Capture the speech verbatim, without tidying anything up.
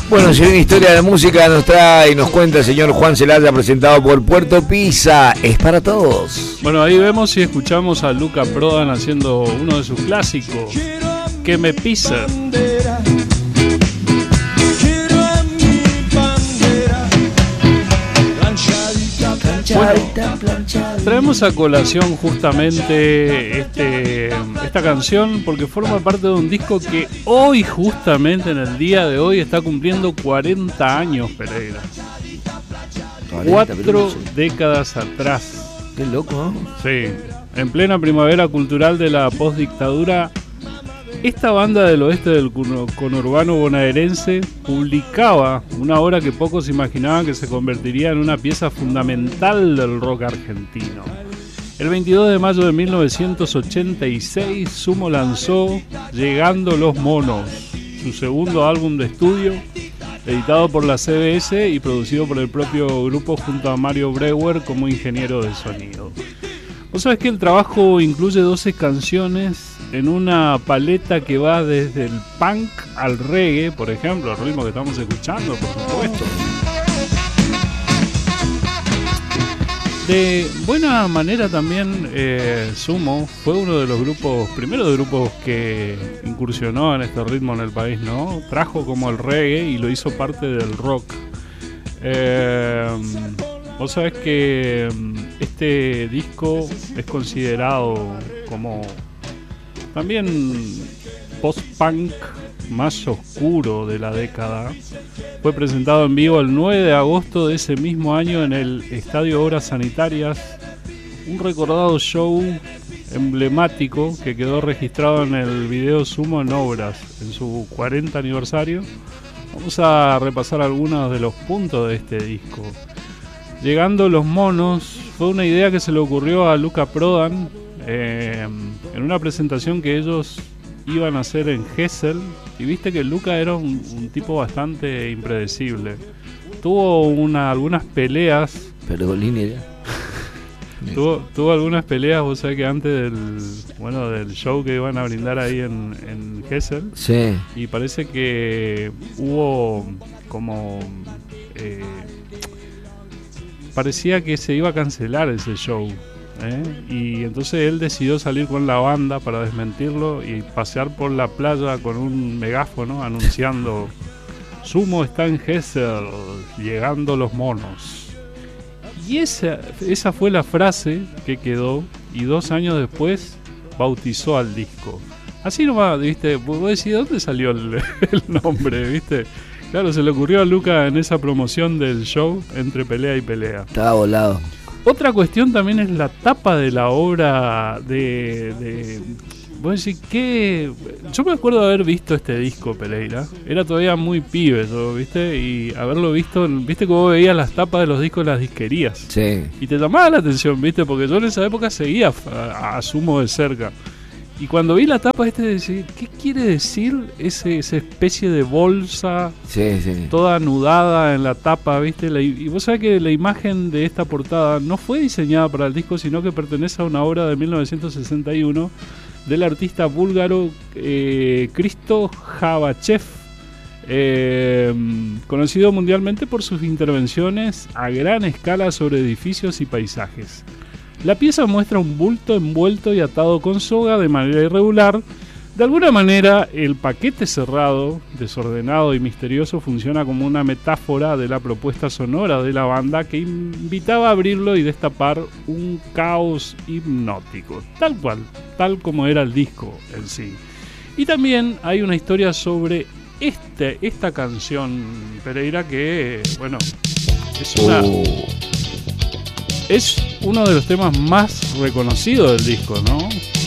Bueno, si una historia de música nos trae y nos cuenta el señor Juan Celaya, presentado por Puerto Pisa, es para todos. Bueno, ahí vemos y escuchamos a Luca Prodan haciendo uno de sus clásicos, Que me pisa. Bueno, traemos a colación justamente este, esta canción porque forma parte de un disco que hoy, justamente en el día de hoy, está cumpliendo cuarenta años, Pereira. Cuatro décadas atrás. Qué loco, ¿no? Sí, en plena primavera cultural de la postdictadura, esta banda del oeste del conurbano bonaerense publicaba una obra que pocos imaginaban que se convertiría en una pieza fundamental del rock argentino. El veintidós de mayo de mil novecientos ochenta y seis, Sumo lanzó Llegando los Monos, su segundo álbum de estudio, editado por la C B S y producido por el propio grupo junto a Mario Breuer como ingeniero de sonido. Vos sabés que el trabajo incluye doce canciones en una paleta que va desde el punk al reggae, por ejemplo, el ritmo que estamos escuchando, por supuesto. De buena manera también, eh, Sumo fue uno de los grupos, primero de grupos que incursionó en este ritmo en el país, ¿no? Trajo como el reggae y lo hizo parte del rock. Eh, Vos sabés que este disco es considerado como también post-punk más oscuro de la década. Fue presentado en vivo el nueve de agosto de ese mismo año en el Estadio Obras Sanitarias, un recordado show emblemático que quedó registrado en el video Sumo en Obras en su cuarenta aniversario. Vamos a repasar algunos de los puntos de este disco. Llegando los Monos fue una idea que se le ocurrió a Luca Prodan eh, en una presentación que ellos iban a hacer en Gesell, y viste que Luca era un, un tipo bastante impredecible. Tuvo una, algunas peleas. Pero línea. tuvo, tuvo algunas peleas, vos sabés que antes del bueno del show que iban a brindar ahí en, en Gesell. Sí. Y parece que hubo como eh, parecía que se iba a cancelar ese show, ¿eh? Y entonces él decidió salir con la banda para desmentirlo y pasear por la playa con un megáfono anunciando: Sumo está en Gesell, llegando los monos. Y esa, esa fue la frase que quedó, y dos años después bautizó al disco. Así nomás, viste, vos decís, ¿de dónde salió el, el nombre, viste? Claro, se le ocurrió a Luca en esa promoción del show entre pelea y pelea. Estaba volado. Otra cuestión también es la tapa de la obra de... de vos decís que... Yo me acuerdo de haber visto este disco, Pereira. Era todavía muy pibe yo, ¿viste? Y haberlo visto... ¿Viste cómo veías las tapas de los discos en las disquerías? Sí. Y te llamaba la atención, ¿viste? Porque yo en esa época seguía a, a Sumo de cerca. Y cuando vi la tapa, este decía, ¿qué quiere decir ese, esa especie de bolsa sí, sí. toda anudada en la tapa, ¿viste? La, y vos sabés que la imagen de esta portada no fue diseñada para el disco, sino que pertenece a una obra de mil novecientos sesenta y uno del artista búlgaro eh, Christo Javachev, eh, conocido mundialmente por sus intervenciones a gran escala sobre edificios y paisajes. La pieza muestra un bulto envuelto y atado con soga de manera irregular. De alguna manera, el paquete cerrado, desordenado y misterioso funciona como una metáfora de la propuesta sonora de la banda que invitaba a abrirlo y destapar un caos hipnótico, tal cual, tal como era el disco en sí. Y también hay una historia sobre este, esta canción, Pereira, que, bueno, es una... Oh. Es uno de los temas más reconocidos del disco, ¿no?